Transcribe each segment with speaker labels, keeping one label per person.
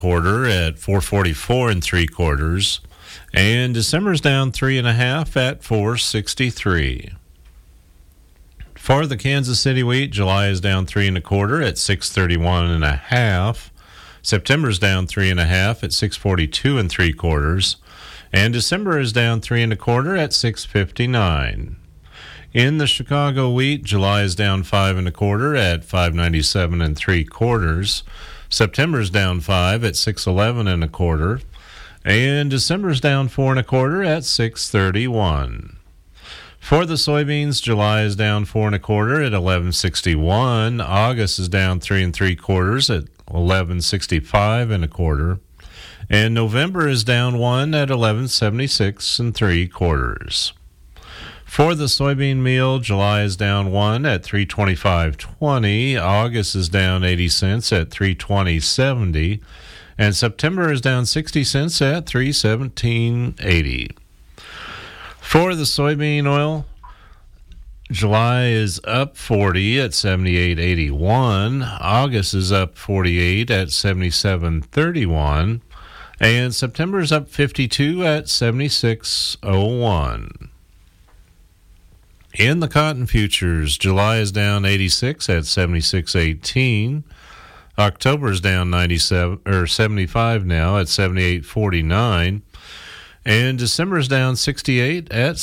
Speaker 1: quarter at 444 and 3/4, and December's down 3.5 at 463. For the Kansas City wheat, July is down 3 1/4 at 631.5. September's down 3.5 at 642 and 3/4, and December is down 3 1/4 at 659. In the Chicago wheat, July is down 5 1/4 at 597 and 3/4. September's down 5 at 611 1/4, and December's down 4 1/4 at 631. For the soybeans, July is down 4 1/4 at 1161. August is down 3 3/4 at 1165 1/4, and November is down 1 at 1176 3/4. For the soybean meal, July is down 1 at 325.20. August is down 80 cents at 320.70, and September is down 60 cents at 317.80. For the soybean oil, July is up 40 at 78.81. August is up 48 at 77.31, and September is up 52 at 76.01. In the cotton futures, July is down 86 at 76.18. October is down 75 now at 78.49. And December is down 68 at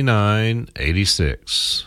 Speaker 1: 79.86.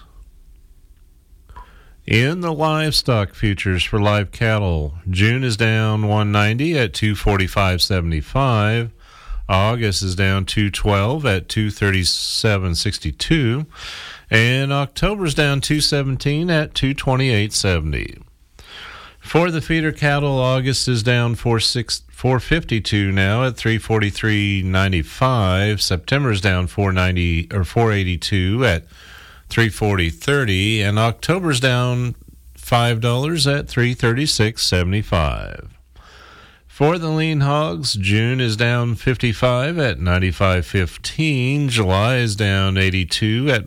Speaker 1: In the livestock futures for live cattle, June is down 190 at 245.75. August is down 212 at 237.62. And October's down 217 at 228.70. For the feeder cattle, August is down 452 now at 343.95. September's down 482 at 340.30, and October's down $5 at 336.75. For the lean hogs, June is down 55 at 95.15. July is down 82 at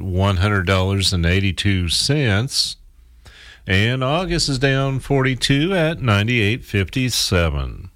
Speaker 1: $100.82. And August is down 42 at 98.57.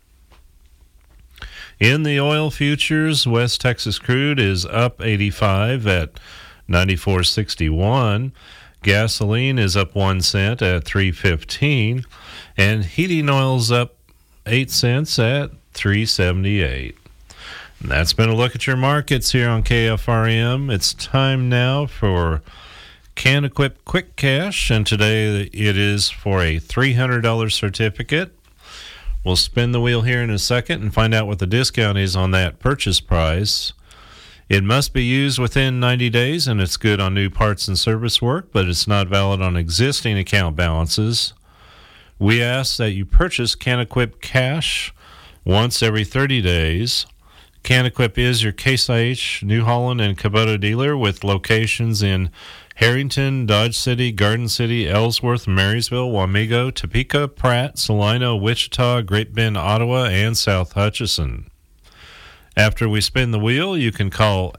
Speaker 1: In the oil futures, West Texas crude is up 85 at 94.61. Gasoline is up 1 cent at 3.15. And heating oil's up 8 cents at 3.78. And that's been a look at your markets here on KFRM. It's time now for CanEquip Quick Cash, and today it is for a $300 certificate. We'll spin the wheel here in a second and find out what the discount is on that purchase price. It must be used within 90 days, and it's good on new parts and service work, but it's not valid on existing account balances. We ask that you purchase CanEquip Cash once every 30 days. CanEquip is your Case IH, New Holland, and Kubota dealer with locations in Harrington, Dodge City, Garden City, Ellsworth, Marysville, Wamego, Topeka, Pratt, Salina, Wichita, Great Bend, Ottawa, and South Hutchinson. After we spin the wheel, you can call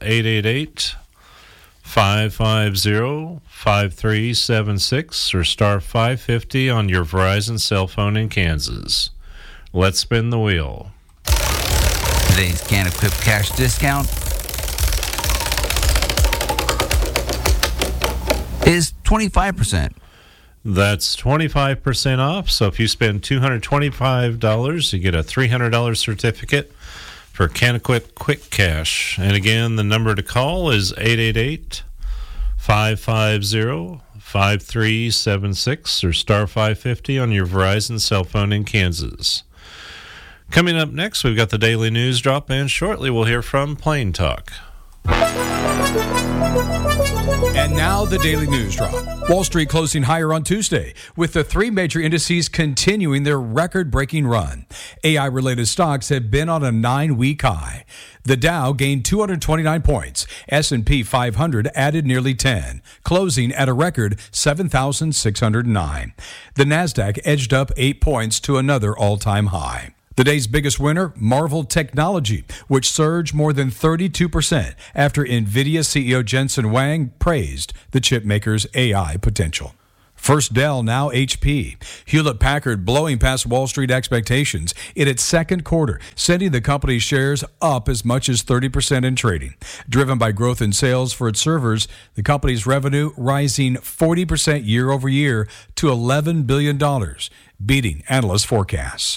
Speaker 1: 888-550-5376 or star 550 on your Verizon cell phone in Kansas. Let's spin the wheel.
Speaker 2: Today's CanEquip Cash discount is 25%.
Speaker 1: That's 25% off. So if you spend $225, you get a $300 certificate for CanEquip Quick Cash. And again, the number to call is 888-550-5376 or star 550 on your Verizon cell phone in Kansas. Coming up next, we've got the Daily News Drop, and shortly we'll hear from Plain Talk.
Speaker 3: And now the Daily News Drop. Wall Street closing higher on Tuesday, with the three major indices continuing their record-breaking run. AI-related stocks have been on a 9-week high. The Dow gained 229 points. S&P 500 added nearly 10, closing at a record 7,609. The Nasdaq edged up 8 points to another all-time high. The day's biggest winner, Marvell Technology, which surged more than 32% after NVIDIA CEO Jensen Huang praised the chipmaker's AI potential. First Dell, now HP. Hewlett-Packard blowing past Wall Street expectations in its second quarter, sending the company's shares up as much as 30% in trading. Driven by growth in sales for its servers, the company's revenue rising 40% year over year to $11 billion, beating analyst forecasts.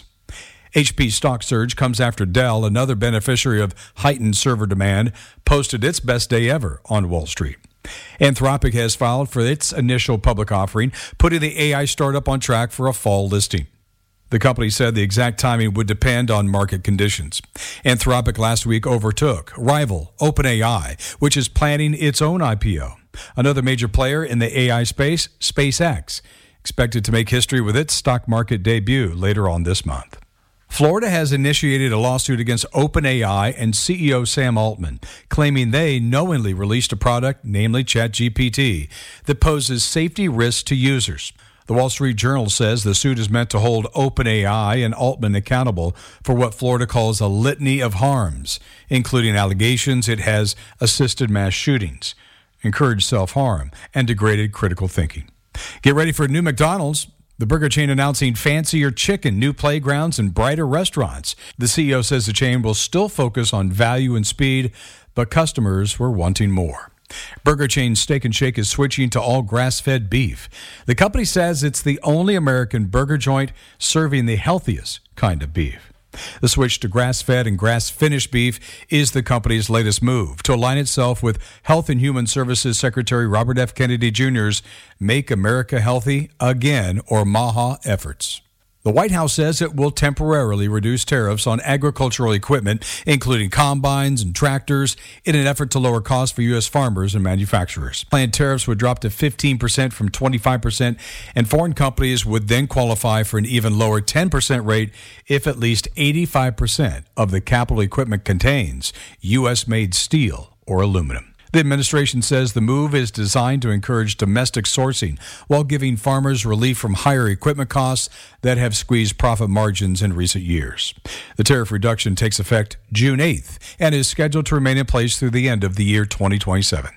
Speaker 3: HP stock surge comes after Dell, another beneficiary of heightened server demand, posted its best day ever on Wall Street. Anthropic has filed for its initial public offering, putting the AI startup on track for a fall listing. The company said the exact timing would depend on market conditions. Anthropic last week overtook rival OpenAI, which is planning its own IPO. Another major player in the AI space, SpaceX, expected to make history with its stock market debut later on this month. Florida has initiated a lawsuit against OpenAI and CEO Sam Altman, claiming they knowingly released a product, namely ChatGPT, that poses safety risks to users. The Wall Street Journal says the suit is meant to hold OpenAI and Altman accountable for what Florida calls a litany of harms, including allegations it has assisted mass shootings, encouraged self-harm, and degraded critical thinking. Get ready for new McDonald's. The burger chain announcing fancier chicken, new playgrounds, and brighter restaurants. The CEO says the chain will still focus on value and speed, but customers were wanting more. Burger chain Steak and Shake is switching to all grass-fed beef. The company says it's the only American burger joint serving the healthiest kind of beef. The switch to grass-fed and grass-finished beef is the company's latest move to align itself with Health and Human Services Secretary Robert F. Kennedy Jr.'s Make America Healthy Again, or MAHA, efforts. The White House says it will temporarily reduce tariffs on agricultural equipment, including combines and tractors, in an effort to lower costs for U.S. farmers and manufacturers. Planned tariffs would drop to 15% from 25%, and foreign companies would then qualify for an even lower 10% rate if at least 85% of the capital equipment contains U.S.-made steel or aluminum. The administration says the move is designed to encourage domestic sourcing while giving farmers relief from higher equipment costs that have squeezed profit margins in recent years. The tariff reduction takes effect June 8th and is scheduled to remain in place through the end of the year 2027.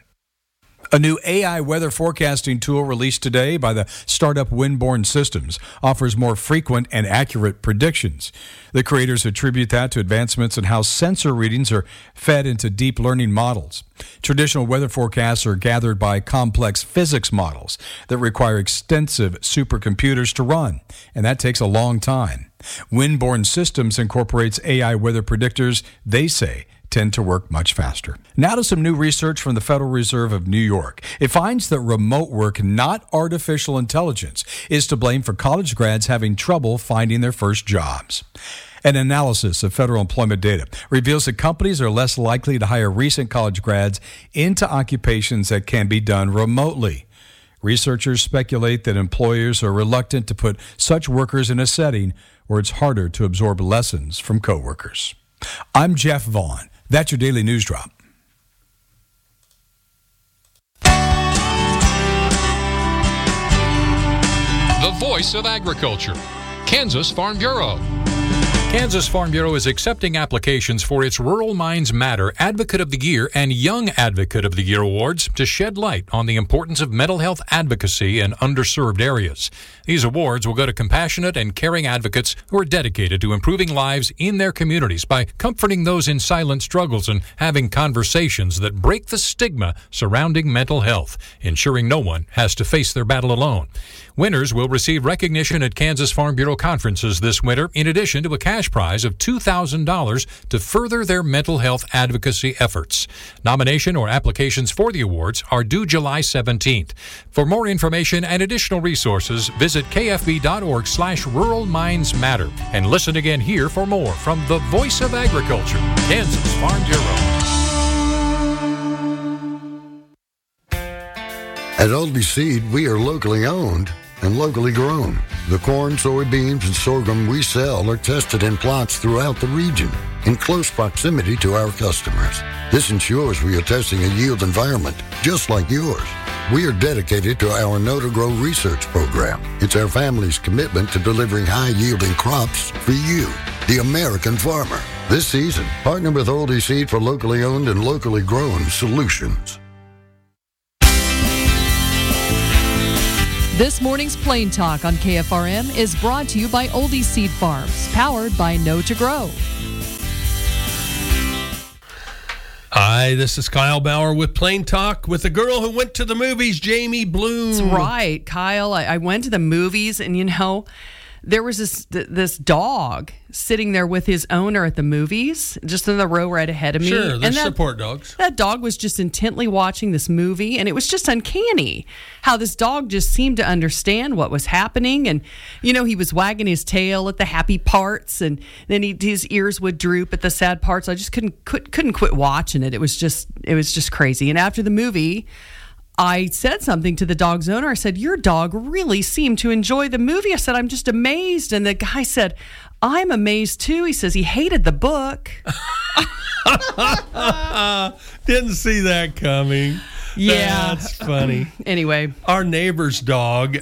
Speaker 3: A new AI weather forecasting tool released today by the startup Windborne Systems offers more frequent and accurate predictions. The creators attribute that to advancements in how sensor readings are fed into deep learning models. Traditional weather forecasts are gathered by complex physics models that require extensive supercomputers to run, and that takes a long time. Windborne Systems incorporates AI weather predictors, they say, tend to work much faster. Now to some new research from the Federal Reserve of New York. It finds that remote work, not artificial intelligence, is to blame for college grads having trouble finding their first jobs. An analysis of federal employment data reveals that companies are less likely to hire recent college grads into occupations that can be done remotely. Researchers speculate that employers are reluctant to put such workers in a setting where it's harder to absorb lessons from coworkers. I'm Jeff Vaughn. That's your Daily News Drop.
Speaker 4: The voice of agriculture, Kansas Farm Bureau. Kansas Farm Bureau is accepting applications for its Rural Minds Matter Advocate of the Year and Young Advocate of the Year awards to shed light on the importance of mental health advocacy in underserved areas. These awards will go to compassionate and caring advocates who are dedicated to improving lives in their communities by comforting those in silent struggles and having conversations that break the stigma surrounding mental health, ensuring no one has to face their battle alone. Winners will receive recognition at Kansas Farm Bureau conferences this winter, in addition to a cash prize of $2,000 to further their mental health advocacy efforts. Nomination or applications for the awards are due July 17th. For more information and additional resources, visit kfb.org/Rural Minds Matter and listen again here for more from the Voice of Agriculture, Kansas Farm Bureau.
Speaker 5: At Oldie Seed, we are locally owned and locally grown. The corn, soybeans, and sorghum we sell are tested in plots throughout the region in close proximity to our customers. This ensures we are testing a yield environment just like yours. We are dedicated to our Know to Grow research program. It's our family's commitment to delivering high-yielding crops for you, the American farmer. This season, partner with Oldie Seed for locally owned and locally grown solutions.
Speaker 6: This morning's Plain Talk on KFRM is brought to you by Oldie Seed Farms, powered by Know to Grow.
Speaker 7: Hi, this is Kyle Bauer with Plain Talk with the girl who went to the movies, Jamie Bloom.
Speaker 8: That's right, Kyle. I went to the movies, and there was this dog sitting there with his owner at the movies, just in the row right ahead of me.
Speaker 7: Sure, they're support dogs.
Speaker 8: That dog was just intently watching this movie, and it was just uncanny how this dog just seemed to understand what was happening. And, he was wagging his tail at the happy parts, and then his ears would droop at the sad parts. I just couldn't quit watching it. It was just crazy. And after the movie, I said something to the dog's owner. I said, "Your dog really seemed to enjoy the movie." I said, "I'm just amazed." And the guy said, "I'm amazed too." He says he hated the book.
Speaker 7: Didn't see that coming.
Speaker 8: Yeah.
Speaker 7: That's funny.
Speaker 8: Anyway.
Speaker 7: Our neighbor's dog,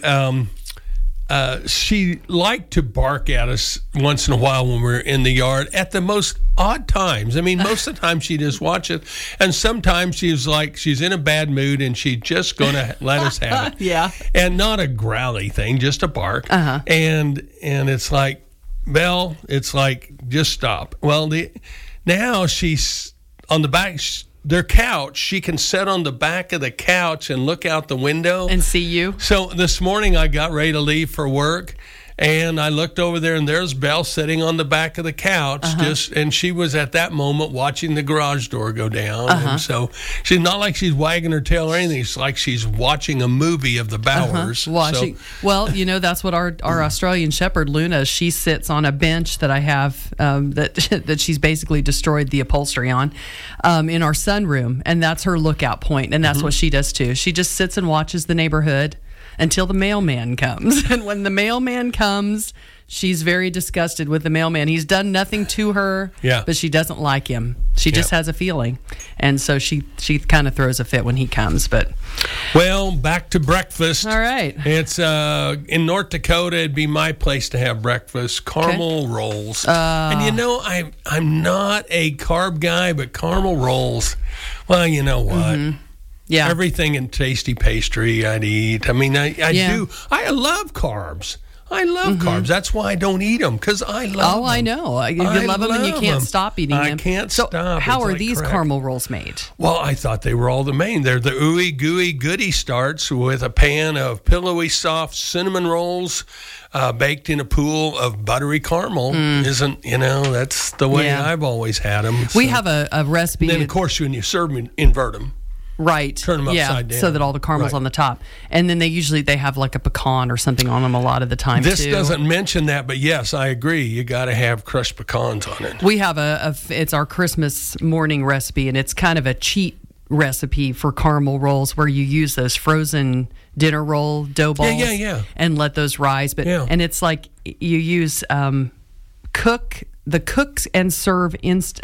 Speaker 7: she liked to bark at us once in a while when we were in the yard at the most odd times. I mean, most of the time she just watch it, and sometimes she's in a bad mood and she's just going to let us have it.
Speaker 8: Yeah.
Speaker 7: And not a growly thing, just a bark.
Speaker 8: Uh-huh.
Speaker 7: And it's like, Belle, it's like, just stop. Well, now she's on the back. Their couch, she can sit on the back of the couch and look out the window.
Speaker 8: And see you.
Speaker 7: So this morning I got ready to leave for work, and I looked over there, and there's Belle sitting on the back of the couch, and she was at that moment watching the garage door go down. And so she's not like she's wagging her tail or anything. It's like she's watching a movie of the Bowers.
Speaker 8: Well, that's what our Australian Shepherd, Luna, she sits on a bench that I have that she's basically destroyed the upholstery on in our sunroom, and that's her lookout point, and that's what she does too. She just sits and watches the neighborhood until the mailman comes. And when the mailman comes, she's very disgusted with the mailman. He's done nothing to her, but she doesn't like him. She just has a feeling. And so she kind of throws a fit when he comes. But
Speaker 7: well, back to breakfast.
Speaker 8: All right.
Speaker 7: It's in North Dakota, it'd be my place to have breakfast. Caramel rolls. And I'm not a carb guy, but caramel rolls, well, you know what?
Speaker 8: Yeah.
Speaker 7: Everything in tasty pastry I'd eat. I mean, I do. I love carbs. I love carbs. That's why I don't eat them, because I love them.
Speaker 8: Oh, I know. You love them and you can't stop eating them.
Speaker 7: I can't stop.
Speaker 8: How are these caramel rolls made?
Speaker 7: Well, I thought they were all the main. They're the ooey gooey goody starts with a pan of pillowy soft cinnamon rolls baked in a pool of buttery caramel. That's the way I've always had them.
Speaker 8: We have a recipe.
Speaker 7: And then, of course, when you serve them, invert them.
Speaker 8: Right.
Speaker 7: Turn them upside down.
Speaker 8: So that all the caramel's on the top. And then they have like a pecan or something on them a lot of the time,
Speaker 7: This doesn't mention that, but yes, I agree. You got to have crushed pecans on it.
Speaker 8: We have it's our Christmas morning recipe, and it's kind of a cheat recipe for caramel rolls where you use those frozen dinner roll dough balls and let those rise. And it's like you use cook and serve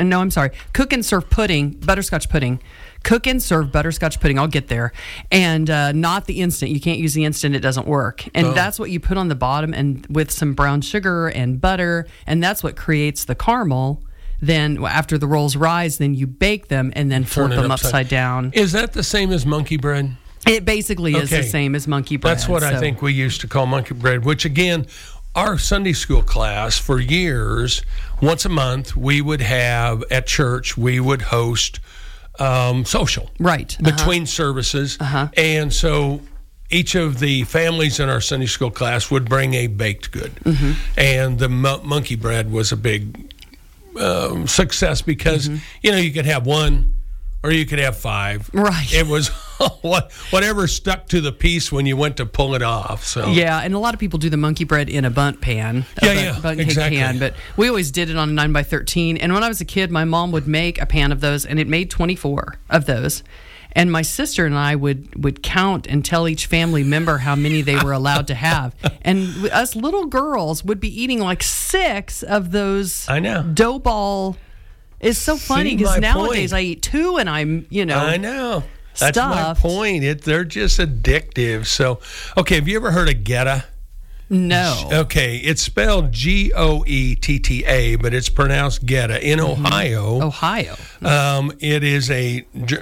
Speaker 8: pudding, butterscotch pudding. Cook and serve butterscotch pudding. I'll get there. And not the instant. You can't use the instant. It doesn't work. And that's what you put on the bottom, and with some brown sugar and butter. And that's what creates the caramel. Then after the rolls rise, then you bake them and then flip them upside down.
Speaker 7: Is that the same as monkey bread?
Speaker 8: It basically is the same as monkey bread.
Speaker 7: That's what I think we used to call monkey bread, which again, our Sunday school class for years, once a month, we would have at church, we would host social between services, and so each of the families in our Sunday school class would bring a baked good, and the monkey bread was a big success because you could have one or you could have five.
Speaker 8: Right.
Speaker 7: It was whatever stuck to the piece when you went to pull it off. So
Speaker 8: and a lot of people do the monkey bread in a bundt pan. Bundt cake pan, but we always did it on a 9x13. And when I was a kid, my mom would make a pan of those, and it made 24 of those. And my sister and I would count and tell each family member how many they were allowed to have. And us little girls would be eating like 6 of those dough ball. It's so funny because nowadays I eat 2 and I'm,
Speaker 7: I know. That's my point. They're just addictive. So, okay, have you ever heard of Goetta?
Speaker 8: No.
Speaker 7: Okay, it's spelled Goetta, but it's pronounced Goetta in Ohio.
Speaker 8: Ohio.
Speaker 7: It is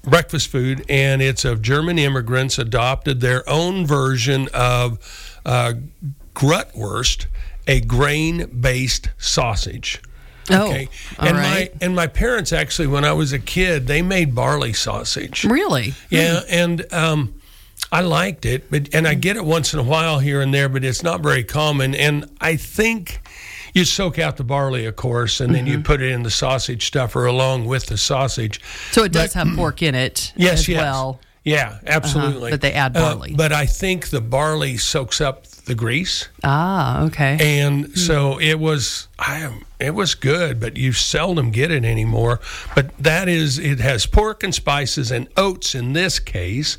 Speaker 7: breakfast food, and it's of German immigrants adopted their own version of Grutwurst, a grain-based sausage.
Speaker 8: Okay. Oh, all right.
Speaker 7: My parents actually, when I was a kid, they made barley sausage.
Speaker 8: Really?
Speaker 7: Yeah, and I liked it, and I get it once in a while here and there, but it's not very common. And I think you soak out the barley, of course, and then you put it in the sausage stuffer along with the sausage.
Speaker 8: So it does have pork in it as well.
Speaker 7: Yeah, absolutely.
Speaker 8: But they add barley.
Speaker 7: But I think the barley soaks up the grease.
Speaker 8: Ah, okay.
Speaker 7: And so it was good, but you seldom get it anymore. But it has pork and spices and oats in this case,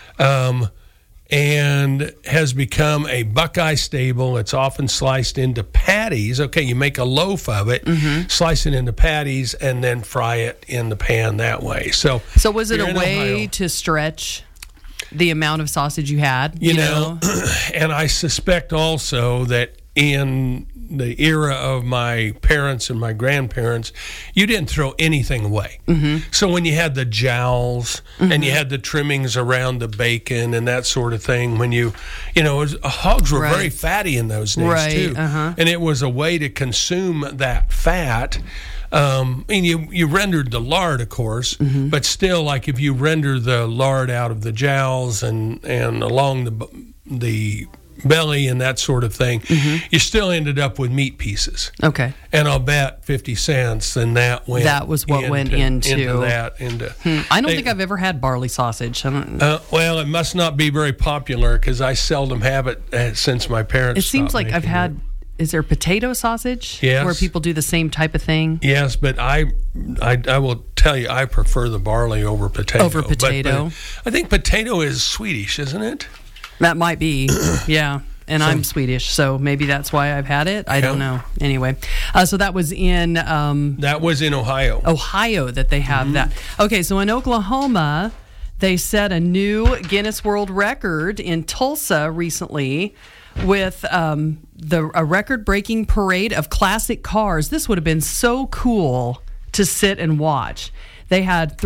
Speaker 7: and has become a Buckeye staple. It's often sliced into patties. Okay, you make a loaf of it, slice it into patties, and then fry it in the pan that way. So
Speaker 8: was it a way to stretch the amount of sausage you had?
Speaker 7: You know, and I suspect also that in the era of my parents and my grandparents, you didn't throw anything away. So when you had the jowls and you had the trimmings around the bacon and that sort of thing, when hogs were very fatty in those days too, and it was a way to consume that fat. And you rendered the lard, of course, but still, like if you render the lard out of the jowls and along the belly and that sort of thing, you still ended up with meat pieces. Okay. And I'll bet 50 cents, and that was what went into that.
Speaker 8: I don't think I've ever had barley sausage.
Speaker 7: Well, it must not be very popular because I seldom have it since my parents.
Speaker 8: It seems like I've had. Is there potato sausage?
Speaker 7: Yes.
Speaker 8: Where people do the same type of thing?
Speaker 7: Yes, but I will tell you, I prefer the barley over potato.
Speaker 8: Over potato?
Speaker 7: But I think potato is Swedish, isn't it?
Speaker 8: That might be, yeah. And I'm Swedish, so maybe that's why I've had it. I don't know. Anyway, so that was in...
Speaker 7: that was in Ohio.
Speaker 8: Ohio that they have that. Okay, so in Oklahoma, they set a new Guinness World Record in Tulsa recently with a record-breaking parade of classic cars. This would have been so cool to sit and watch. They had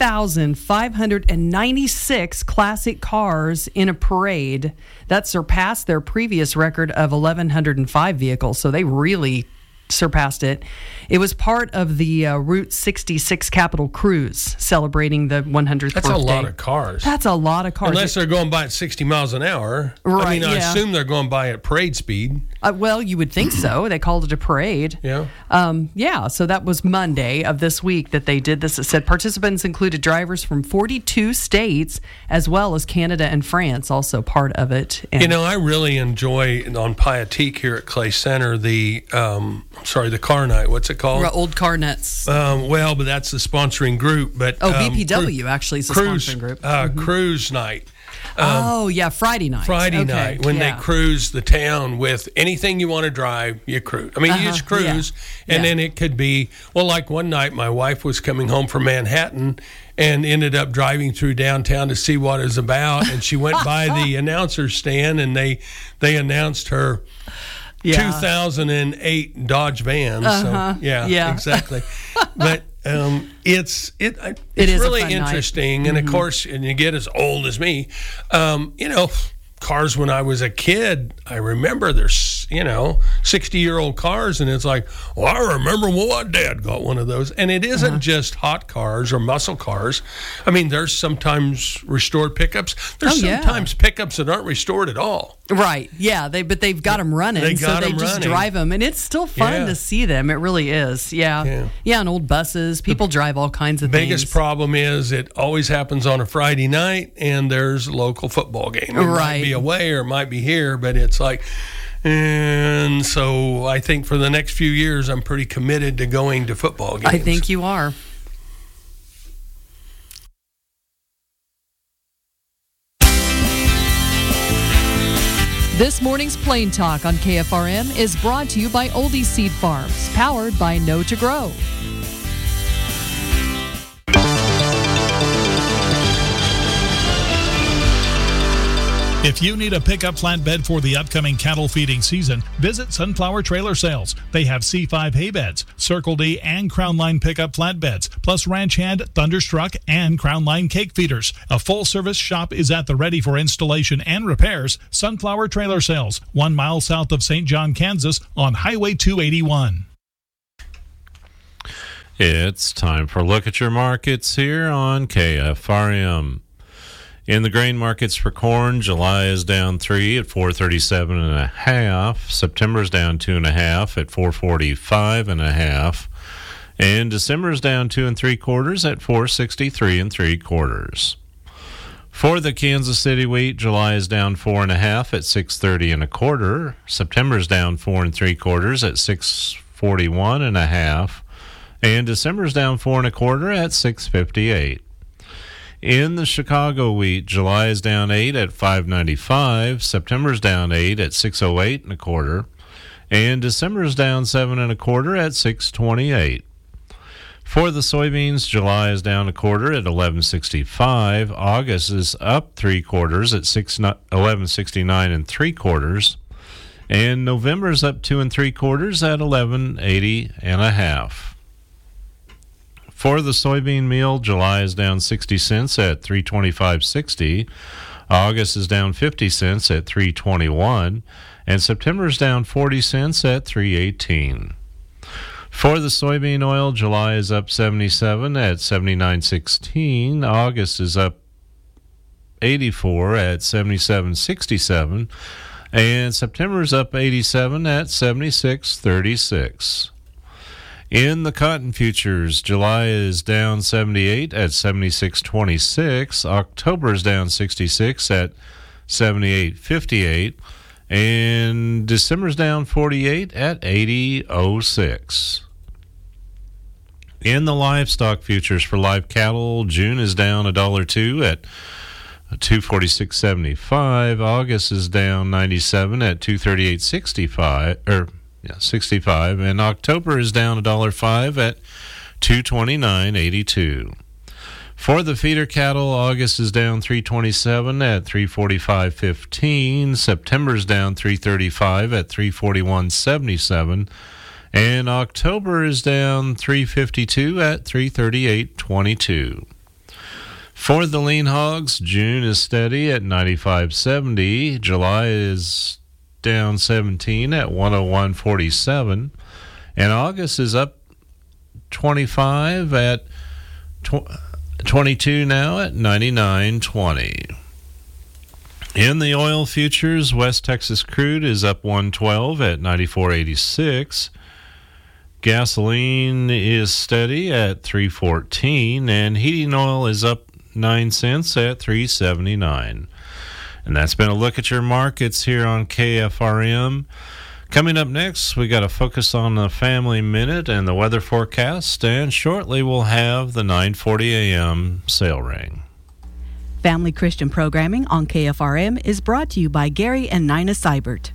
Speaker 8: 3,596 classic cars in a parade. That surpassed their previous record of 1,105 vehicles, so they really surpassed it. It was part of the Route 66 Capitol Cruise celebrating the 100th birthday.
Speaker 7: That's a lot of cars.
Speaker 8: That's a lot of cars.
Speaker 7: Unless they're going by at 60 miles an hour.
Speaker 8: Right,
Speaker 7: I assume they're going by at parade speed.
Speaker 8: Well, you would think so. They called it a parade.
Speaker 7: Yeah.
Speaker 8: So that was Monday of this week that they did this. It said participants included drivers from 42 states as well as Canada and France, also part of it. And
Speaker 7: I really enjoy on Piatique here at Clay Center the car night. What's it called?
Speaker 8: Old Car Nuts.
Speaker 7: But that's the sponsoring group. But
Speaker 8: BPW actually is the sponsoring group.
Speaker 7: Cruise night.
Speaker 8: Friday night.
Speaker 7: Night when they cruise the town with anything you want to drive, you cruise. I mean, you just cruise, and then it could be like one night my wife was coming home from Manhattan and ended up driving through downtown to see what it was about, and she went by the announcer stand and they announced her 2008 Dodge van. So exactly. But it's really interesting, and of course, and you get as old as me, cars when I was a kid, I remember there's 60-year-old cars, and it's like, well, I remember my dad got one of those. And it isn't just hot cars or muscle cars. I mean, there's sometimes restored pickups. There's sometimes pickups that aren't restored at all.
Speaker 8: Right. Yeah. But they've got them running, they just drive them, and it's still fun to see them. It really is. Yeah. And old buses. People drive all kinds of things.
Speaker 7: Biggest problem is it always happens on a Friday night, and there's a local football game. It might be away or it might be here, but it's like, and so I think for the next few years, I'm pretty committed to going to football games.
Speaker 8: I think you are.
Speaker 6: This morning's Plain Talk on KFRM is brought to you by Oldie Seed Farms, powered by Know to Grow.
Speaker 9: If you need a pickup flatbed for the upcoming cattle feeding season, visit Sunflower Trailer Sales. They have C5 hay beds, Circle D and Crown Line pickup flatbeds, plus Ranch Hand, Thunderstruck, and Crown Line cake feeders. A full-service shop is at the ready for installation and repairs. Sunflower Trailer Sales, 1 mile south of St. John, Kansas, on Highway 281.
Speaker 1: It's time for a look at your markets here on KFRM. In the grain markets for corn, July is down 3 at 437.5. September's down 2.5 at 445.5. And December's down 2 3/4 at 463 3/4. For the Kansas City wheat, July is down 4.5 at 630 1/4. September's down 4 3/4 at 641.5. And December's down 4 1/4 at 658. In the Chicago wheat, July is down 8 at 595, September's down 8 at 608 1/4, and December's down 7 1/4 at 628. For the soybeans, July is down 1/4 at 1165, August is up 3/4 at 1169 3/4, and November's up 2 3/4 at 1180.5. For the soybean meal, July is down 60 cents at 325.60. August is down 50 cents at 321, and September is down 40 cents at 318. For the soybean oil, July is up 77 at 79.16. August is up 84 at 77.67, and September is up 87 at 76.36. In the cotton futures, July is down 78 at 76.26. October is down 66 at 78.58. And December is down 48 at 80.06. In the livestock futures for live cattle, June is down $1.02 at 246.75. August is down 97 at 238.65 65, and October is down $1.05 at 229.82. For the feeder cattle, August is down 327 at 345.15. September is down 335 at 341.77, and October is down 352 at 338.22. For the lean hogs, June is steady at 95.70. July is down 17 at 101.47, and August is up 25 at 22 now at 99.20. In the oil futures, West Texas crude is up 112 at 94.86. Gasoline is steady at 314, and heating oil is up 9 cents at 379. And that's been a look at your markets here on KFRM. Coming up next, we got to focus on the Family Minute and the weather forecast, and shortly we'll have the 9:40 a.m. sale ring.
Speaker 10: Family Christian programming on KFRM is brought to you by Gary and Nina Seibert.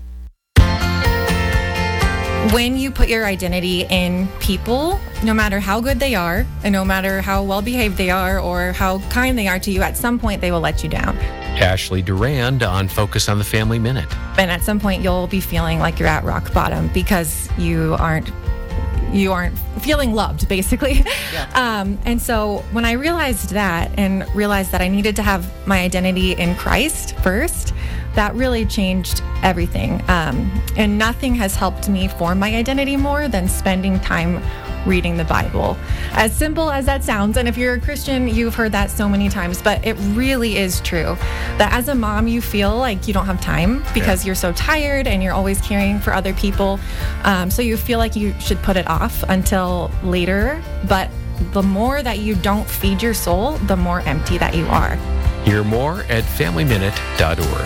Speaker 11: When you put your identity in people, no matter how good they are, and no matter how well behaved they are or how kind they are to you, at some point they will let you down.
Speaker 12: Ashley Durand on Focus on the Family Minute.
Speaker 11: And at some point you'll be feeling like you're at rock bottom because you aren't feeling loved, basically. Yeah. And so when I realized that and realized that I needed to have my identity in Christ first, that really changed everything. And nothing has helped me form my identity more than spending time reading the Bible. As simple as that sounds, and if you're a Christian, you've heard that so many times, but it really is true that as a mom, you feel like you don't have time because you're so tired and you're always caring for other people. So you feel like you should put it off until later, but the more that you don't feed your soul, the more empty that you are.
Speaker 12: Hear more at FamilyMinute.org.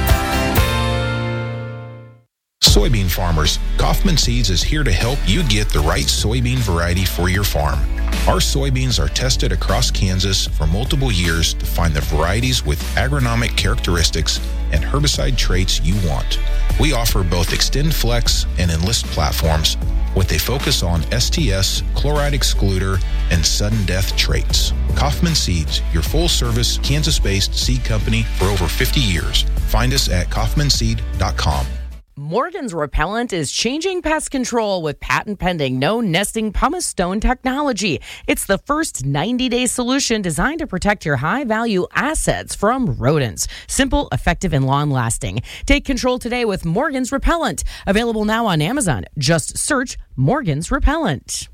Speaker 13: Soybean farmers, Kaufman Seeds is here to help you get the right soybean variety for your farm. Our soybeans are tested across Kansas for multiple years to find the varieties with agronomic characteristics and herbicide traits you want. We offer both XtendFlex and Enlist platforms, with a focus on STS, chloride excluder, and sudden death traits. Kaufman Seeds, your full-service, Kansas-based seed company for over 50 years. Find us at kaufmanseed.com.
Speaker 14: Morgan's Repellent is changing pest control with patent-pending no-nesting pumice stone technology. It's the first 90-day solution designed to protect your high-value assets from rodents. Simple, effective, and long-lasting. Take control today with Morgan's Repellent. Available now on Amazon. Just search Morgan's Repellent.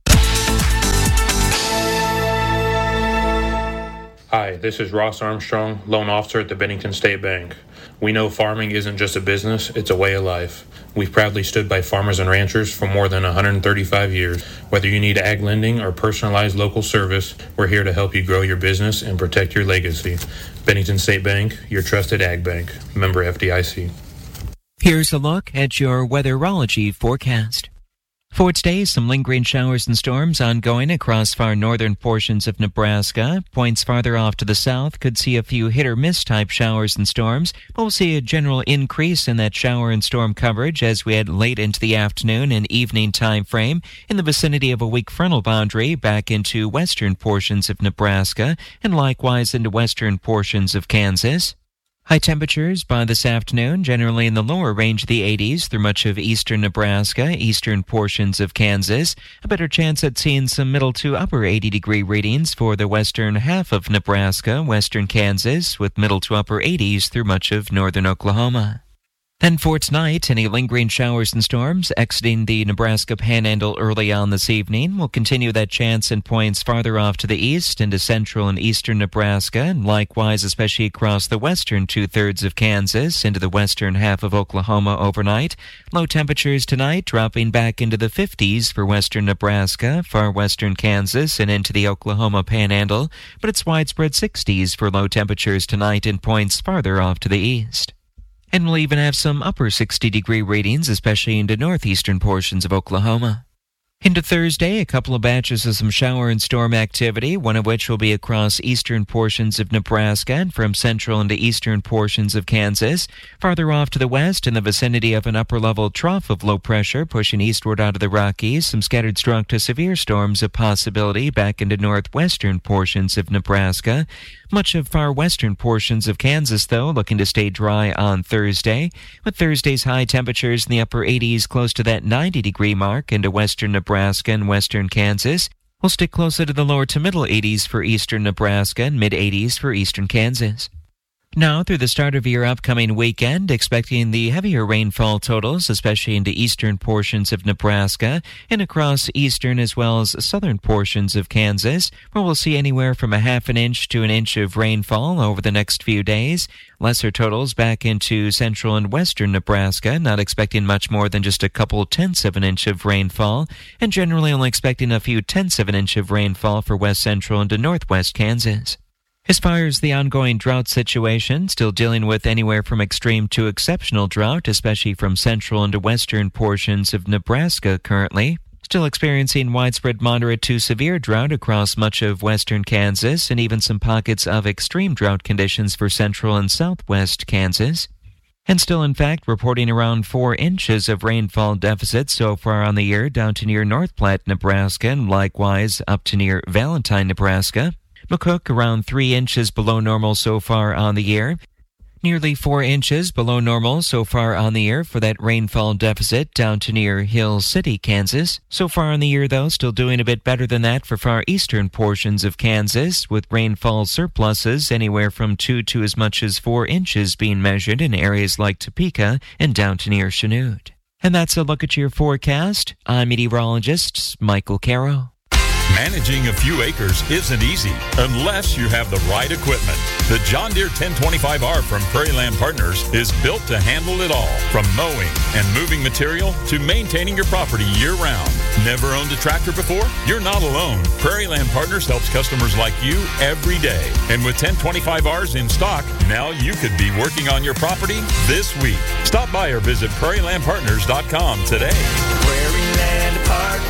Speaker 15: Hi, this is Ross Armstrong, loan officer at the Bennington State Bank. We know farming isn't just a business, it's a way of life. We've proudly stood by farmers and ranchers for more than 135 years. Whether you need ag lending or personalized local service, we're here to help you grow your business and protect your legacy. Bennington State Bank, your trusted ag bank. Member FDIC.
Speaker 16: Here's a look at your weatherology forecast. For today, some lingering showers and storms ongoing across far northern portions of Nebraska. Points farther off to the south could see a few hit-or-miss type showers and storms, but we'll see a general increase in that shower and storm coverage as we head late into the afternoon and evening time frame in the vicinity of a weak frontal boundary back into western portions of Nebraska and likewise into western portions of Kansas. High temperatures by this afternoon, generally in the lower range of the 80s through much of eastern Nebraska, eastern portions of Kansas. A better chance at seeing some middle to upper 80-degree readings for the western half of Nebraska, western Kansas, with middle to upper 80s through much of northern Oklahoma. Then for tonight, any lingering showers and storms exiting the Nebraska Panhandle early on this evening. We'll continue that chance in points farther off to the east into central and eastern Nebraska, and likewise especially across the western two-thirds of Kansas into the western half of Oklahoma overnight. Low temperatures tonight dropping back into the 50s for western Nebraska, far western Kansas, and into the Oklahoma Panhandle, but it's widespread 60s for low temperatures tonight in points farther off to the east. And we'll even have some upper 60-degree readings, especially into northeastern portions of Oklahoma. Into Thursday, a couple of batches of some shower and storm activity, one of which will be across eastern portions of Nebraska and from central into eastern portions of Kansas. Farther off to the west, in the vicinity of an upper-level trough of low pressure pushing eastward out of the Rockies, some scattered strong to severe storms a possibility back into northwestern portions of Nebraska. Much of far western portions of Kansas, though, looking to stay dry on Thursday, with Thursday's high temperatures in the upper 80s close to that 90-degree mark into western Nebraska and western Kansas. We'll stick closer to the lower to middle 80s for eastern Nebraska and mid-80s for eastern Kansas. Now, through the start of your upcoming weekend, expecting the heavier rainfall totals, especially into eastern portions of Nebraska and across eastern as well as southern portions of Kansas, where we'll see anywhere from a half an inch to an inch of rainfall over the next few days. Lesser totals back into central and western Nebraska, not expecting much more than just a couple tenths of an inch of rainfall, and generally only expecting a few tenths of an inch of rainfall for west central into northwest Kansas. As far as the ongoing drought situation, still dealing with anywhere from extreme to exceptional drought, especially from central into western portions of Nebraska currently. Still experiencing widespread moderate to severe drought across much of western Kansas and even some pockets of extreme drought conditions for central and southwest Kansas. And still, in fact, reporting around 4 inches of rainfall deficit so far on the year down to near North Platte, Nebraska, and likewise up to near Valentine, Nebraska. McCook around 3 inches below normal so far on the year. Nearly 4 inches below normal so far on the year for that rainfall deficit down to near Hill City, Kansas. So far on the year, though, still doing a bit better than that for far eastern portions of Kansas, with rainfall surpluses anywhere from 2 to as much as 4 inches being measured in areas like Topeka and down to near Chanute. And that's a look at your forecast. I'm meteorologist Michael Caro.
Speaker 17: Managing a few acres isn't easy unless you have the right equipment. The John Deere 1025R from Prairie Land Partners is built to handle it all, from mowing and moving material to maintaining your property year-round. Never owned a tractor before? You're not alone. Prairie Land Partners helps customers like you every day. And with 1025Rs in stock, now you could be working on your property this week. Stop by or visit prairielandpartners.com today.
Speaker 18: Prairie Land Partners.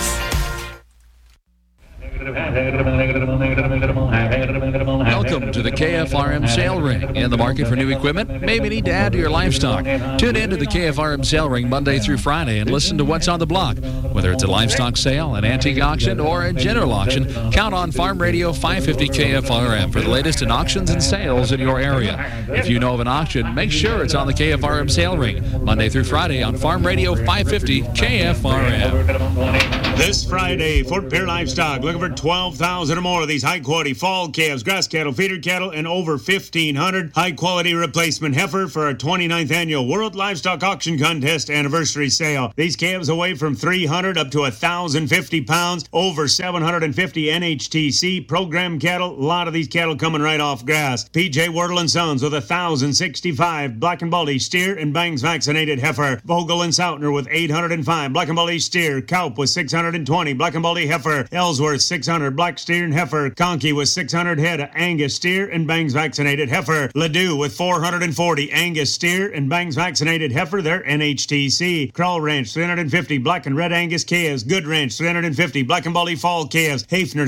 Speaker 19: Welcome to the KFRM Sale Ring. In the market for new equipment? Maybe need to add to your livestock. Tune in to the KFRM Sale Ring Monday through Friday and listen to what's on the block. Whether it's a livestock sale, an antique auction, or a general auction, count on Farm Radio 550 KFRM for the latest in auctions and sales in your area. If you know of an auction, make sure it's on the KFRM Sale Ring Monday through Friday on Farm Radio 550 KFRM.
Speaker 20: This Friday, Fort Pierre Livestock looking for 12,000 or more of these high-quality fall calves, grass cattle, feeder cattle, and over 1,500 high-quality replacement heifer for our 29th annual World Livestock Auction Contest anniversary sale. These calves weigh from 300 up to 1,050 pounds, over 750 NHTC program cattle. A lot of these cattle coming right off grass. PJ Wardle & Sons with 1,065 Black and Baldy steer and bangs vaccinated heifer. Vogel and Sautner with 805 Black and Baldy steer. Kaup with 620 Black and Baldy heifer. Ellsworth 600 black steer and heifer. Conkey with 600 head of Angus steer and bangs vaccinated heifer. Ladue with 440 Angus steer and bangs vaccinated heifer. They're NHTC. Crawl Ranch 350 black and red Angus calves. Good Ranch 350 black and Baldy fall calves. Hafner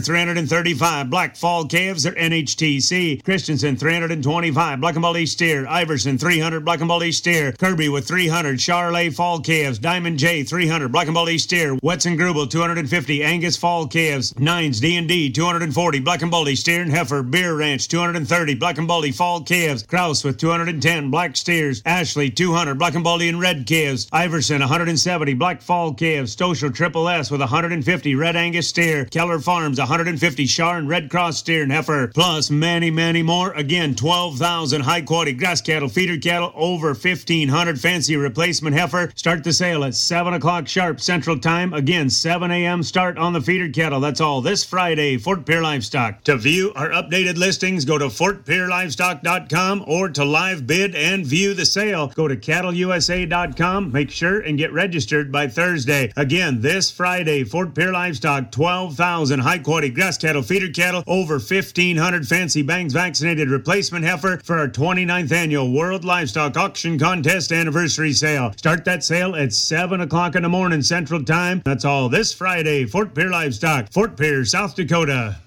Speaker 20: 335 black fall calves. They're NHTC. Christensen 325 black and Baldy steer. Iverson 300 black and Baldy steer. Kirby with 300 Charolais fall calves. Diamond J 300 black and Baldy steer. Wetson Grubel 250 Angus fall calves. Nines D&D 240 black and Baldy steer and heifer. Beer Ranch 230 black and Baldy fall calves. Kraus with 210 black steers. Ashley 200 black and Baldy and red calves. Iverson 170 black fall calves. Stoschel Triple S with 150 red Angus steer. Keller Farms 150 Char and red cross steer and heifer. Plus many more. Again, 12,000 high quality grass cattle, feeder cattle, over 1,500 fancy replacement heifer. Start the sale at 7 o'clock sharp Central Time. Again, 7 a.m. start on the feeder cattle. That's all this Friday, Fort Pierre Livestock. To view our updated listings, go to FortPierreLivestock.com, or to live bid and view the sale, go to CattleUSA.com. Make sure and get registered by Thursday. Again, this Friday, Fort Pierre Livestock, 12,000 high-quality grass cattle, feeder cattle, over 1,500 fancy bangs vaccinated replacement heifer for our 29th annual World Livestock Auction Contest anniversary sale. Start that sale at 7 o'clock in the morning Central Time. That's all this Friday, Fort Pierre Livestock, Fort Pierre, South Dakota.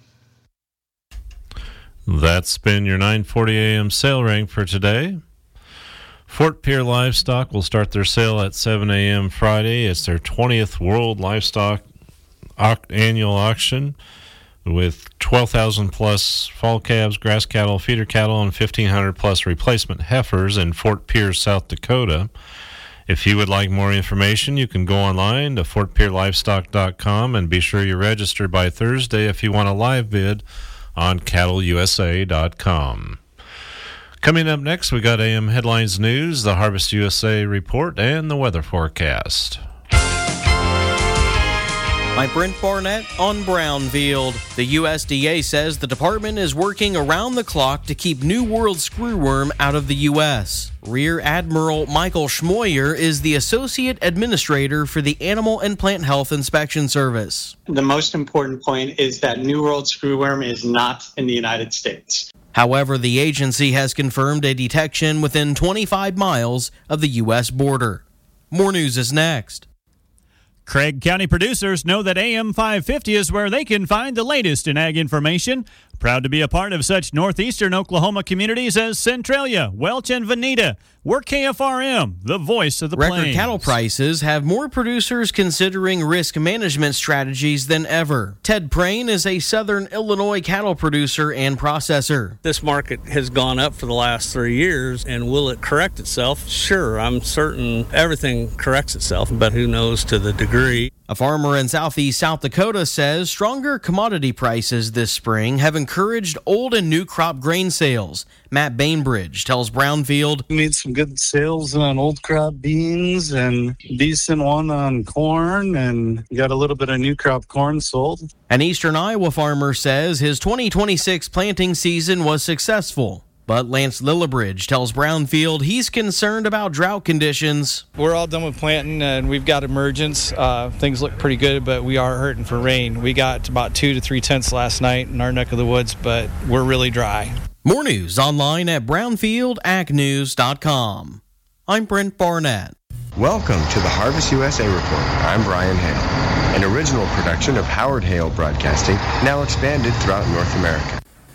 Speaker 1: That's been your 9:40 a.m. sale ring for today. Fort Pierre Livestock will start their sale at 7 a.m. Friday. It's their 20th World Livestock Annual Auction with 12,000 plus fall calves, grass cattle, feeder cattle, and 1,500 plus replacement heifers in Fort Pierre, South Dakota. If you would like more information, you can go online to FortPierreLivestock.com and be sure you register by Thursday if you want a live bid on CattleUSA.com. Coming up next, we got AM Headlines News, the Harvest USA Report, and the weather forecast.
Speaker 21: I'm Brent Barnett on Brownfield. The USDA says the department is working around the clock to keep New World screwworm out of the U.S. Rear Admiral Michael Schmoyer is the Associate Administrator for the Animal and Plant Health Inspection Service.
Speaker 22: The most important point is that New World screwworm is not in the United States.
Speaker 21: However, the agency has confirmed a detection within 25 miles of the U.S. border. More news is next.
Speaker 23: Craig County producers know that AM 550 is where they can find the latest in ag information. Proud to be a part of such northeastern Oklahoma communities as Centralia, Welch, and Veneta. We're KFRM, the voice of the plains.
Speaker 21: Record cattle prices have more producers considering risk management strategies than ever. Ted Prain is a southern Illinois cattle producer and processor.
Speaker 24: This market has gone up for the last 3 years, and will it correct itself? Sure, I'm certain everything corrects itself, but who knows to the degree.
Speaker 21: A farmer in southeast South Dakota says stronger commodity prices this spring have encouraged old and new crop grain sales. Matt Bainbridge tells Brownfield.
Speaker 25: We made some good sales on old crop beans and decent one on corn, and got a little bit of new crop corn sold.
Speaker 21: An eastern Iowa farmer says his 2026 planting season was successful. But Lance Lillibridge tells Brownfield he's concerned about drought conditions.
Speaker 26: We're all done with planting, and we've got emergence. Things look pretty good, but we are hurting for rain. We got about 2 to 3 tenths last night in our neck of the woods, but we're really dry.
Speaker 21: More news online at brownfieldagnews.com. I'm Brent Barnett.
Speaker 27: Welcome to the Harvest USA Report. I'm Brian Hale, an original production of Howard Hale Broadcasting, now expanded throughout North America.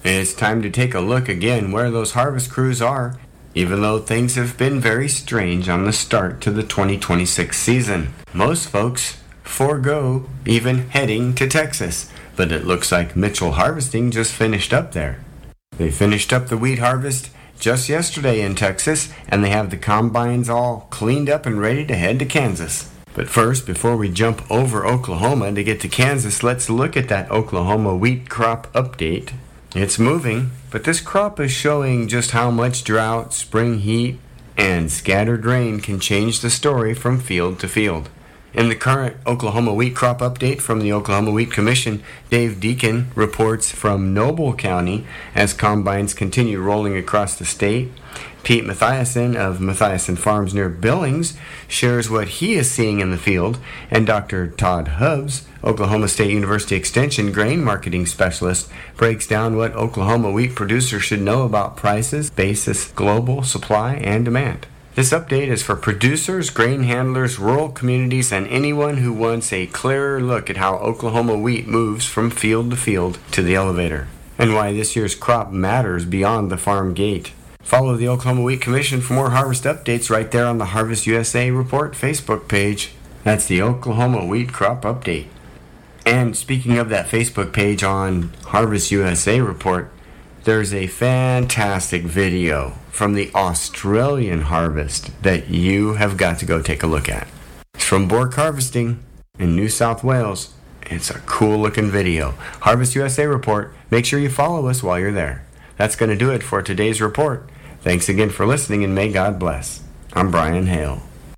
Speaker 2: It's time to take a look again where those harvest crews are, even though things have been very strange on the start to the 2026 season. Most folks forego even heading to Texas, but it looks like Mitchell Harvesting just finished up there. They finished up the wheat harvest just yesterday in Texas, and they have the combines all cleaned up and ready to head to Kansas. But first, before we jump over Oklahoma to get to Kansas, let's look at that Oklahoma wheat crop update. It's moving, but this crop is showing just how much drought, spring heat, and scattered rain can change the story from field to field. In the current Oklahoma wheat crop update from the Oklahoma Wheat Commission, Dave Deacon reports from Noble County as combines continue rolling across the state. Pete Mathiasen of Mathiasen Farms near Billings shares what he is seeing in the field, and Dr. Todd Hubbs, Oklahoma State University Extension grain marketing specialist, breaks down what Oklahoma wheat producers should know about prices, basis, global supply, and demand. This update is for producers, grain handlers, rural communities, and anyone who wants a clearer look at how Oklahoma wheat moves from field to field to the elevator, and why this year's crop matters beyond the farm gate. Follow the Oklahoma Wheat Commission for more harvest updates right there on the Harvest USA Report Facebook page. That's the Oklahoma Wheat Crop Update. And speaking of that Facebook page on Harvest USA Report, there's a fantastic video from the Australian harvest that you have got to go take a look at. It's from Bourke Harvesting in New South Wales. It's a cool looking video. Harvest USA Report. Make sure you follow us while you're there. That's going to do it for today's report. Thanks again for listening, and may God bless. I'm Brian Hale.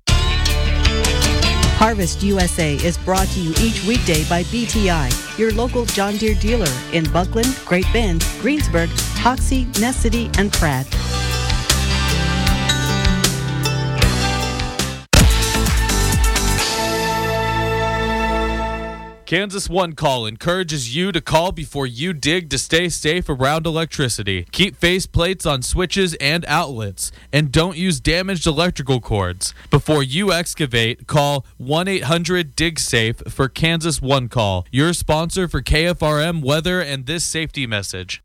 Speaker 10: Harvest USA is brought to you each weekday by BTI, your local John Deere dealer in Buckland, Great Bend, Greensburg, Hoxie, Ness City, and Pratt.
Speaker 3: Kansas One Call encourages you to call before you dig to stay safe around electricity. Keep face plates on switches and outlets, and don't use damaged electrical cords. Before you excavate, call 1-800-DIG-SAFE for Kansas One Call, your sponsor for KFRM weather and this safety message.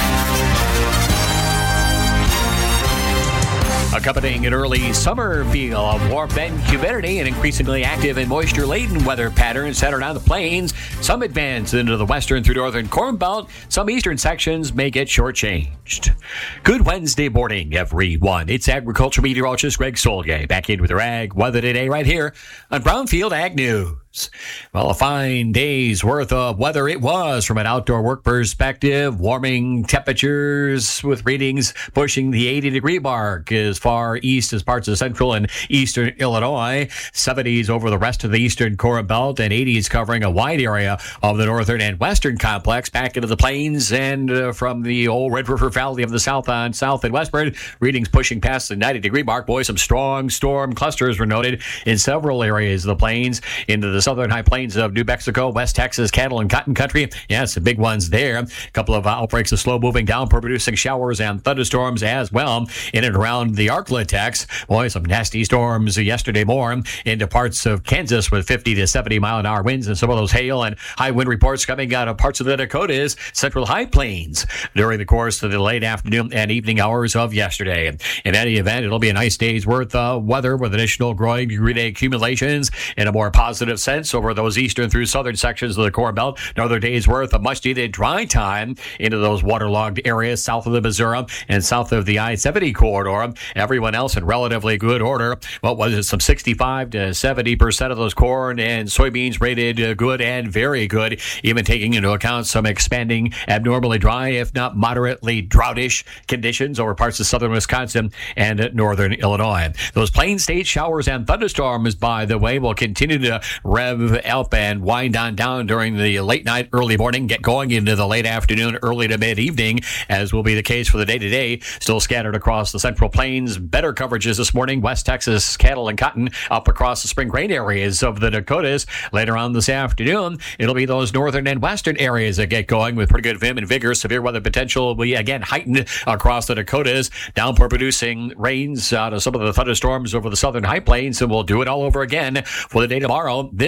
Speaker 4: Accompanying an early summer feel of warmth and humidity, an increasingly active and moisture-laden weather pattern centered on the plains. Some advance into the western through northern Corn Belt. Some eastern sections may get shortchanged. Good Wednesday morning, everyone. It's agricultural meteorologist Greg Solge back in with your ag weather today right here on Brownfield Ag News. Well, a fine day's worth of weather it was from an outdoor work perspective. Warming temperatures with readings pushing the 80-degree mark as far east as parts of central and eastern Illinois. 70s over the rest of the eastern Corn Belt, and 80s covering a wide area of the northern and western complex back into the plains and from the old Red River Valley of the south on south and westward. Readings pushing past the 90-degree mark. Boy, some strong storm clusters were noted in several areas of the plains into the southern high plains of New Mexico, West Texas, cattle and cotton country. Yeah, some big ones there. A couple of outbreaks of slow-moving downpour producing showers and thunderstorms as well in and around the Arklatex. Boy, some nasty storms yesterday morning into parts of Kansas with 50 to 70 mile-an-hour winds, and some of those hail and high wind reports coming out of parts of the Dakotas, central high plains during the course of the late afternoon and evening hours of yesterday. In any event, it'll be a nice day's worth of weather with additional growing degree day accumulations in a more positive sense over those eastern through southern sections of the Corn Belt. Another day's worth of much-needed dry time into those waterlogged areas south of the Missouri and south of the I-70 corridor. Everyone else in relatively good order. What was it? Some 65 to 70% of those corn and soybeans rated good and very good, even taking into account some expanding abnormally dry, if not moderately droughtish conditions over parts of southern Wisconsin and northern Illinois. Those plain state showers and thunderstorms, by the way, will continue to rev up and wind on down during the late night, early morning, get going into the late afternoon, early to mid-evening, as will be the case for the day-to-day. Still scattered across the central plains. Better coverages this morning. West Texas cattle and cotton up across the spring grain areas of the Dakotas. Later on this afternoon, it'll be those northern and western areas that get going with pretty good vim and vigor. Severe weather potential will be again heightened across the Dakotas. Downpour producing rains out of some of the thunderstorms over the southern high plains, and we'll do it all over again for the day tomorrow. This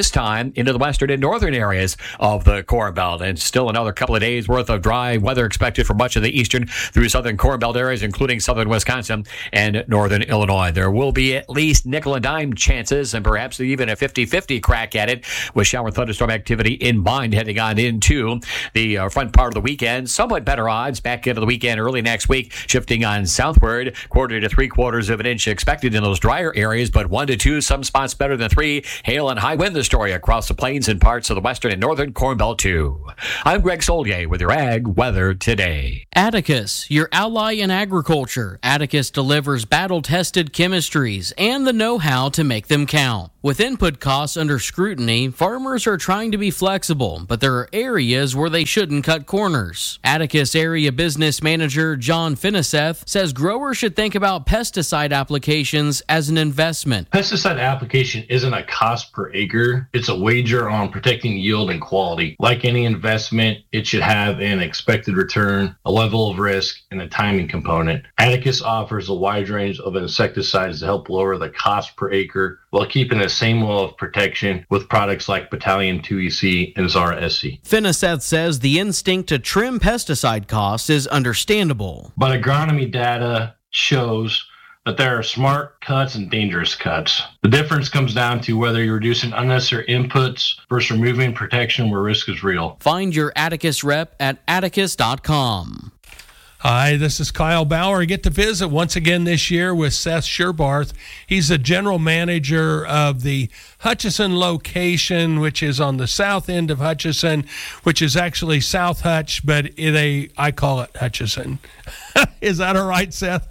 Speaker 4: this time into the western and northern areas of the Corn Belt. And still another couple of days worth of dry weather expected for much of the eastern through southern Corn Belt areas, including southern Wisconsin and northern Illinois. There will be at least nickel and dime chances and perhaps even a 50-50 crack at it with shower thunderstorm activity in mind heading on into the front part of the weekend. Somewhat better odds back into the weekend early next week, shifting on southward. 1/4 to 3/4 of an inch expected in those drier areas, but 1 to 2, some spots better than 3. Hail and high wind the story across the plains and parts of the western and northern Corn Belt too. I'm Greg Solier with your Ag Weather Today.
Speaker 21: Atticus, your ally in agriculture. Atticus delivers battle-tested chemistries and the know-how to make them count. With input costs under scrutiny, farmers are trying to be flexible, but there are areas where they shouldn't cut corners. Atticus Area Business Manager John Finiseth says growers should think about pesticide applications as an investment.
Speaker 5: Pesticide application isn't a cost per acre. It's a wager on protecting yield and quality. Like any investment, it should have an expected return, a level of risk, and a timing component. Atticus offers a wide range of insecticides to help lower the cost per acre while keeping the same level of protection with products like Battalion 2EC and Zara SC.
Speaker 21: Finiseth says the instinct to trim pesticide costs is understandable.
Speaker 5: But agronomy data shows that there are smart cuts and dangerous cuts. The difference comes down to whether you're reducing unnecessary inputs versus removing protection where risk is real.
Speaker 21: Find your Atticus rep at atticus.com.
Speaker 6: Hi, this is Kyle Bauer. I get to visit once again this year with Seth Sherbarth. He's the general manager of the Hutchison location, which is on the south end of Hutchison, which is actually South Hutch, but I call it Hutchison. Is that all right, Seth?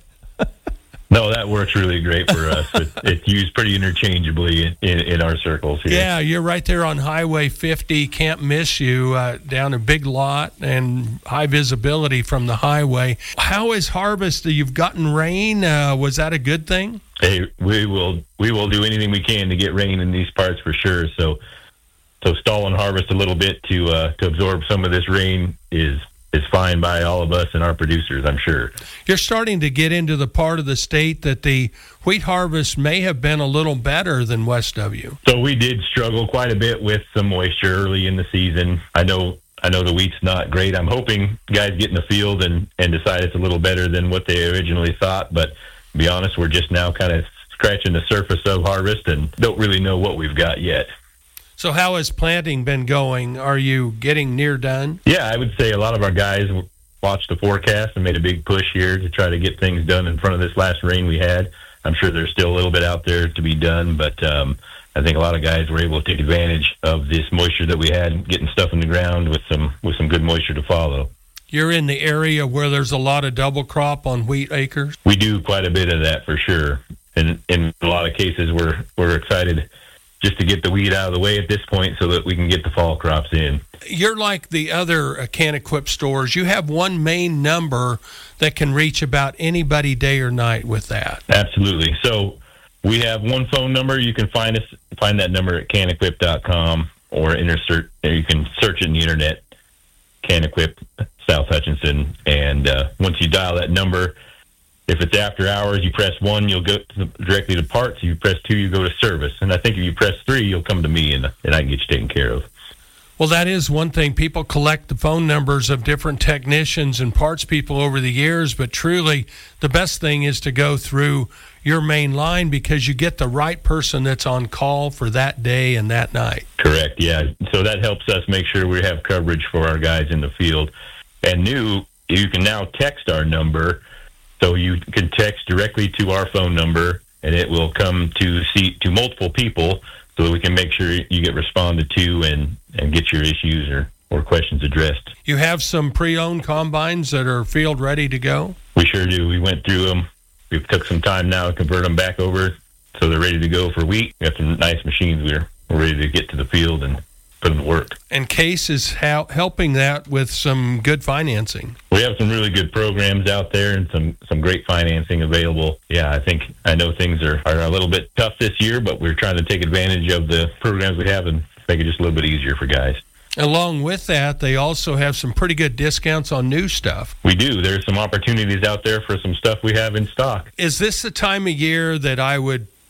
Speaker 7: No, that works really great for us. It's used pretty interchangeably in our circles here.
Speaker 6: Yeah, you're right there on Highway 50. Can't miss you down a big lot and high visibility from the highway. How is harvest? You've gotten rain. Was that a good thing?
Speaker 7: Hey, we will do anything we can to get rain in these parts for sure. So stalling harvest a little bit to absorb some of this rain is fine by all of us and our producers, I'm sure.
Speaker 6: You're starting to get into the part of the state that the wheat harvest may have been a little better than West W.
Speaker 7: So we did struggle quite a bit with some moisture early in the season. I know the wheat's not great. I'm hoping guys get in the field and decide it's a little better than what they originally thought. But to be honest, we're just now kind of scratching the surface of harvest and don't really know what we've got yet.
Speaker 6: So how has planting been going? Are you getting near done?
Speaker 7: Yeah, I would say a lot of our guys watched the forecast and made a big push here to try to get things done in front of this last rain we had. I'm sure there's still a little bit out there to be done, but I think a lot of guys were able to take advantage of this moisture that we had, getting stuff in the ground with some good moisture to follow.
Speaker 6: You're in the area where there's a lot of double crop on wheat acres?
Speaker 7: We do quite a bit of that for sure. And in a lot of cases, we're excited just to get the weed out of the way at this point so that we can get the fall crops in.
Speaker 6: You're like the other Can-Equip stores. You have one main number that can reach about anybody day or night with that.
Speaker 7: Absolutely. So we have one phone number. You can find that number at canequip.com or you can search it in the internet, Can-Equip South Hutchinson. And once you dial that number, if it's after hours, you press 1, you'll go directly to parts. If you press 2, you go to service. And I think if you press 3, you'll come to me and I can get you taken care of.
Speaker 6: Well, that is one thing. People collect the phone numbers of different technicians and parts people over the years, but truly the best thing is to go through your main line because you get the right person that's on call for that day and that night.
Speaker 7: Correct, yeah. So that helps us make sure we have coverage for our guys in the field. And you can now text our number. So you can text directly to our phone number, and it will come to multiple people so that we can make sure you get responded to and get your issues or questions addressed.
Speaker 6: You have some pre-owned combines that are field ready to go?
Speaker 7: We sure do. We went through them. We've took some time now to convert them back over so they're ready to go for wheat. We have some nice machines. We're ready to get to the field and put them to work.
Speaker 6: And Case is helping that with some good financing.
Speaker 7: We have some really good programs out there and some great financing available. Yeah, I know things are a little bit tough this year, but we're trying to take advantage of the programs we have and make it just a little bit easier for guys.
Speaker 6: Along with that, they also have some pretty good discounts on new stuff.
Speaker 7: We do. There's some opportunities out there for some stuff we have in stock.
Speaker 6: Is this the time of year that I would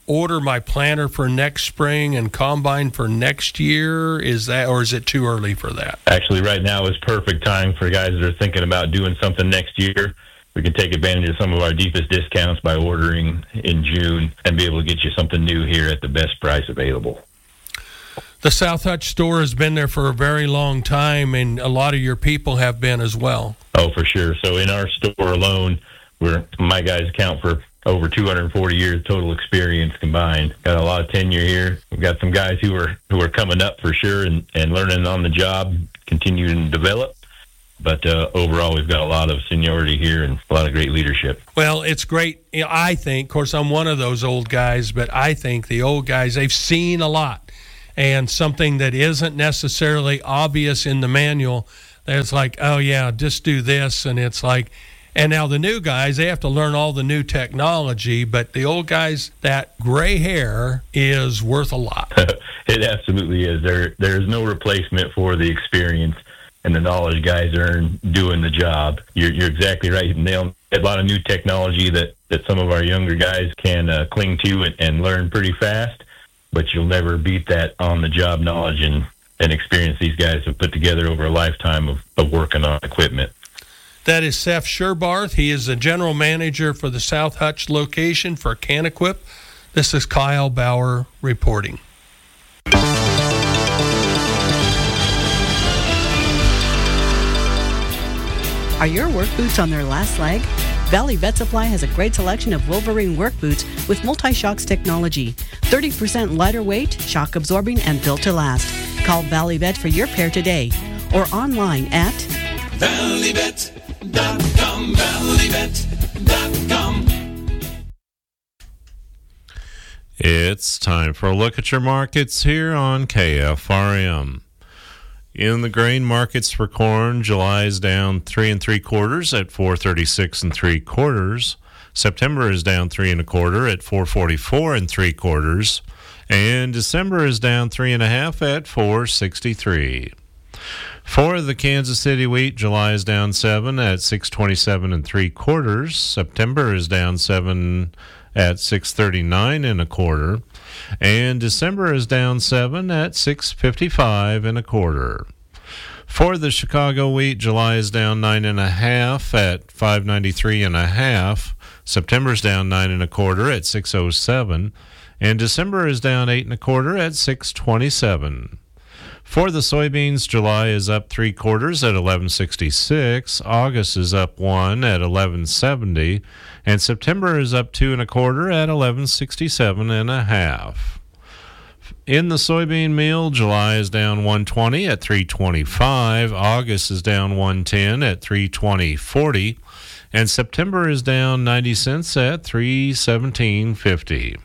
Speaker 6: order my planter for next spring and combine for next year? Is it too early for that?
Speaker 7: Actually, right now is perfect time for guys that are thinking about doing something next year. We can take advantage of some of our deepest discounts by ordering in June and be able to get you something new here at the best price available.
Speaker 6: The South Hutch store has been there for a very long time, and a lot of your people have been as well.
Speaker 7: Oh, for sure. So in our store alone, my guys count for over 240 years total experience combined. Got a lot of tenure here. We've got some guys who are coming up for sure and learning on the job, continuing to develop. But overall, we've got a lot of seniority here and a lot of great leadership.
Speaker 6: Well, it's great. I think, of course, I'm one of those old guys, but I think the old guys, they've seen a lot. And something that isn't necessarily obvious in the manual, that's like, oh, yeah, just do this. And it's like, and now the new guys, they have to learn all the new technology. But the old guys, that gray hair is worth a lot.
Speaker 7: It absolutely is. There's no replacement for the experience and the knowledge guys earn doing the job. You're exactly right. Nailed a lot of new technology that some of our younger guys can cling to and learn pretty fast, but you'll never beat that on-the-job knowledge and experience these guys have put together over a lifetime of working on equipment.
Speaker 6: That is Seth Sherbarth. He is the general manager for the South Hutch location for Canequip. This is Kyle Bauer reporting.
Speaker 10: Are your work boots on their last leg? Valley Vet Supply has a great selection of Wolverine work boots with multi-shocks technology. 30% lighter weight, shock absorbing, and built to last. Call Valley Vet for your pair today or online at
Speaker 18: ValleyVet.com, ValleyVet.com.
Speaker 1: It's time for a look at your markets here on KFRM. In the grain markets for corn, July is down 3 3/4 at 436 3/4. September is down 3 1/4 at 444 3/4, and December is down 3 1/2 at 463. For the Kansas City wheat, July is down 7 at 627 3/4. September is down 7 at 639 1/4, and December is down 7 at 655 1/4. For the Chicago wheat, July is down 9 1/2 at 593 1/2. September is down 9 1/4 at 607, and December is down 8 1/4 at 627. For the soybeans, July is up 3/4 at 1166. August is up 1 at 1170, and September is up 2 1/4 at 1167 1/2. In the soybean meal, July is down 120 at 325. August is down 110 at 320.40, and September is down 90 cents at 317.50.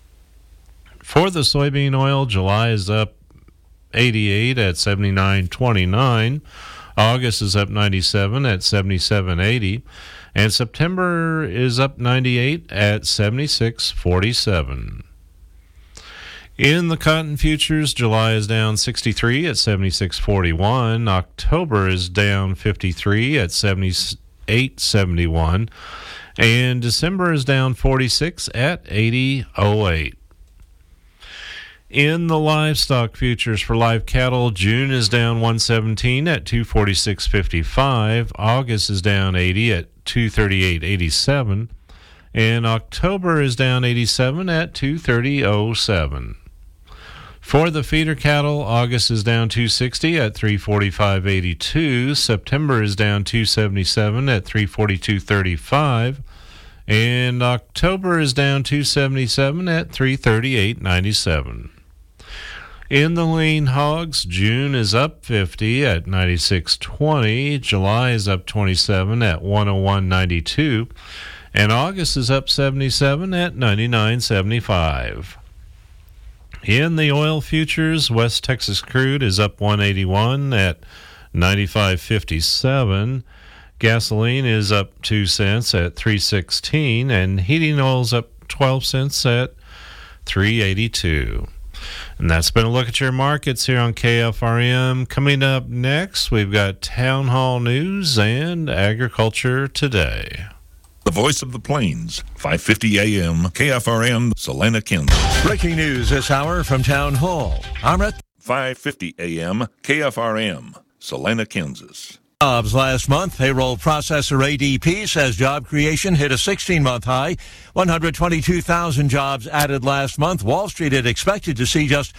Speaker 1: For the soybean oil, July is up 88 at 79.29. August is up 97 at 77.80, and September is up 98 at 76.47. In the cotton futures, July is down 63 at 76.41. October is down 53 at 78.71, and December is down 46 at 80.08. In the livestock futures for live cattle, June is down 117 at 246.55. August is down 80 at 238.87, and October is down 87 at 230.07. For the feeder cattle, August is down 260 at 345.82. September is down 277 at 342.35, and October is down 277 at 338.97. In the lean hogs, June is up 50 at 96.20. July is up 27 at 101.92, and August is up 77 at 99.75. In the oil futures, West Texas crude is up 181 at 95.57. Gasoline is up 2 cents at 3.16, and heating oil is up 12 cents at 3.82. And that's been a look at your markets here on KFRM. Coming up next, we've got Town Hall News and Agriculture Today.
Speaker 8: The the voice of the plains. 550 AM, KFRM, Salina, Kansas.
Speaker 9: Breaking news this hour from Town Hall. Amrit.
Speaker 8: 550 AM, KFRM, Salina, Kansas.
Speaker 9: Jobs last month. Payroll processor ADP says job creation hit a 16-month high. 122,000 jobs added last month. Wall Street had expected to see just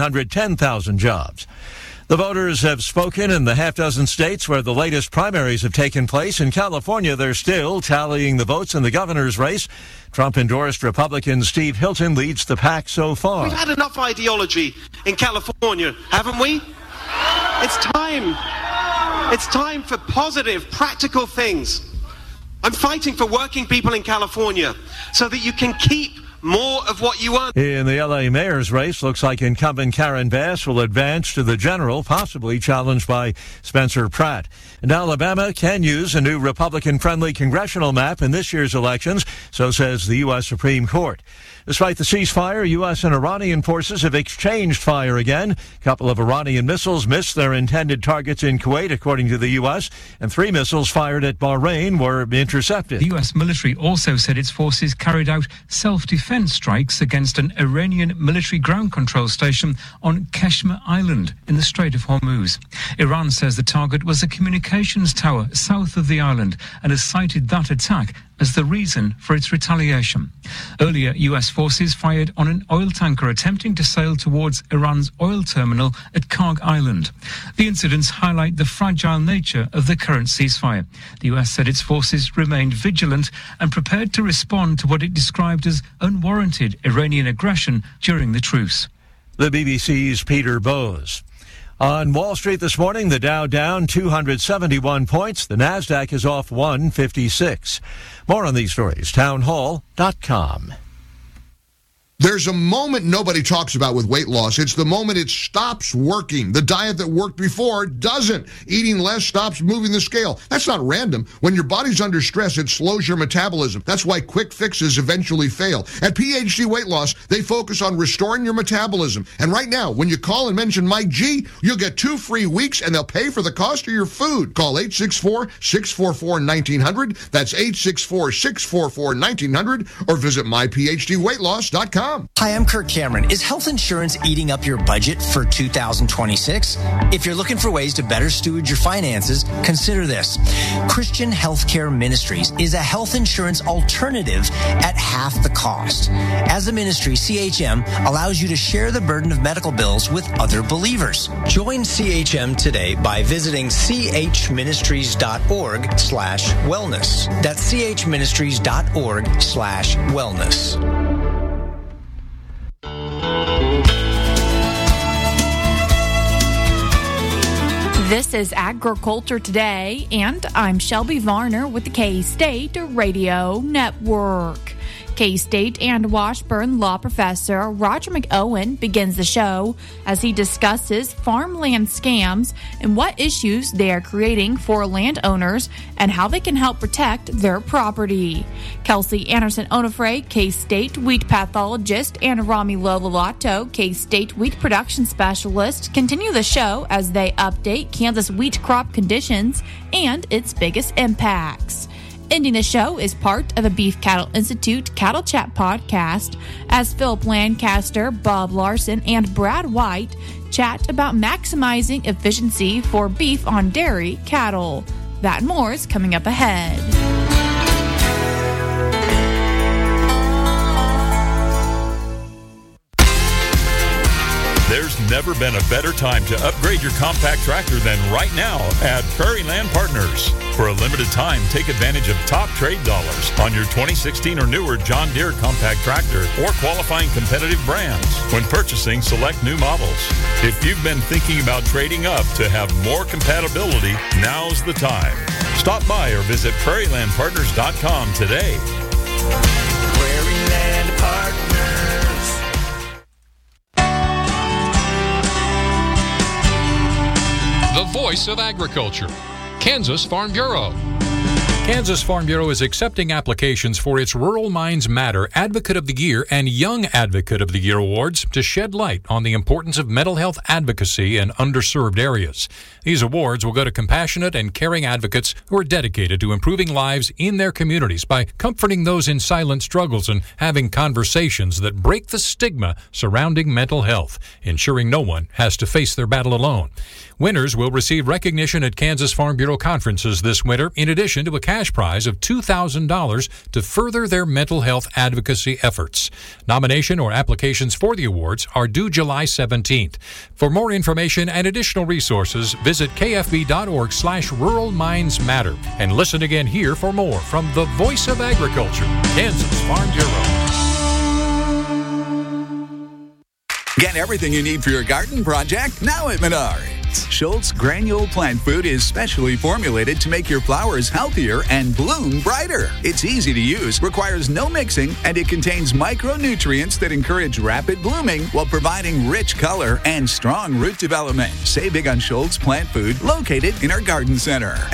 Speaker 9: 110,000 jobs. The voters have spoken in the half-dozen states where the latest primaries have taken place. In California, they're still tallying the votes in the governor's race. Trump-endorsed Republican Steve Hilton leads the pack so far.
Speaker 11: We've had enough ideology in California, haven't we? It's time. It's time for positive, practical things. I'm fighting for working people in California so that you can keep more of what you want.
Speaker 9: In the L.A. mayor's race, looks like incumbent Karen Bass will advance to the general, possibly challenged by Spencer Pratt. And Alabama can use a new Republican-friendly congressional map in this year's elections, so says the U.S. Supreme Court. Despite the ceasefire, U.S. and Iranian forces have exchanged fire again. A couple of Iranian missiles missed their intended targets in Kuwait, according to the U.S., and 3 missiles fired at Bahrain were intercepted.
Speaker 12: The U.S. military also said its forces carried out self-defense strikes against an Iranian military ground control station on Keshmer Island in the Strait of Hormuz. Iran says the target was a communications tower south of the island and has cited that attack as the reason for its retaliation. Earlier, U.S. forces fired on an oil tanker attempting to sail towards Iran's oil terminal at Karg Island. The incidents highlight the fragile nature of the current ceasefire. The U.S. said its forces remained vigilant and prepared to respond to what it described as unwarranted Iranian aggression during the truce.
Speaker 9: The BBC's Peter Bowes. On Wall Street this morning, the Dow down 271 points. The Nasdaq is off 156. More on these stories, townhall.com.
Speaker 13: There's a moment nobody talks about with weight loss. It's the moment it stops working. The diet that worked before doesn't. Eating less stops moving the scale. That's not random. When your body's under stress, it slows your metabolism. That's why quick fixes eventually fail. At PhD Weight Loss, they focus on restoring your metabolism. And right now, when you call and mention Mike G, you'll get 2 free weeks and they'll pay for the cost of your food. Call 864-644-1900. That's 864-644-1900 or visit myphdweightloss.com.
Speaker 14: Hi, I'm Kirk Cameron. Is health insurance eating up your budget for 2026? If you're looking for ways to better steward your finances, consider this. Christian Healthcare Ministries is a health insurance alternative at half the cost. As a ministry, CHM allows you to share the burden of medical bills with other believers. Join CHM today by visiting chministries.org/wellness. That's chministries.org/wellness.
Speaker 15: This is Agriculture Today, and I'm Shelby Varner with the K-State Radio Network. K-State and Washburn law professor Roger McOwen begins the show as he discusses farmland scams and what issues they are creating for landowners and how they can help protect their property. Kelsey Anderson-Onofre, K-State wheat pathologist, and Rami Lololato, K-State wheat production specialist, continue the show as they update Kansas wheat crop conditions and its biggest impacts. Ending the show is part of the Beef Cattle Institute Cattle Chat podcast as Philip Lancaster, Bob Larson, and Brad White chat about maximizing efficiency for beef on dairy cattle. That and more is coming up ahead.
Speaker 17: There's never been a better time to upgrade your compact tractor than right now at Prairie Land Partners. For a limited time, take advantage of top trade dollars on your 2016 or newer John Deere compact tractor or qualifying competitive brands when purchasing select new models. If you've been thinking about trading up to have more compatibility, now's the time. Stop by or visit prairielandpartners.com today.
Speaker 18: Prairie Land Partners.
Speaker 28: The voice of agriculture, Kansas Farm Bureau.
Speaker 16: Kansas Farm Bureau is accepting applications for its Rural Minds Matter Advocate of the Year and Young Advocate of the Year awards to shed light on the importance of mental health advocacy in underserved areas. These awards will go to compassionate and caring advocates who are dedicated to improving lives in their communities by comforting those in silent struggles and having conversations that break the stigma surrounding mental health, ensuring no one has to face their battle alone. Winners will receive recognition at Kansas Farm Bureau conferences this winter, in addition to a cash prize of $2,000 to further their mental health advocacy efforts. Nomination or applications for the awards are due July 17th. For more information and additional resources, visit kfb.org/Rural Minds Matter. And listen again here for more from the Voice of Agriculture, Kansas Farm Bureau.
Speaker 19: Get everything you need for your garden project now at Menards. Schultz Granule Plant Food is specially formulated to make your flowers healthier and bloom brighter. It's easy to use, requires no mixing, and it contains micronutrients that encourage rapid blooming while providing rich color and strong root development. Save big on Schultz Plant Food, located in our garden center.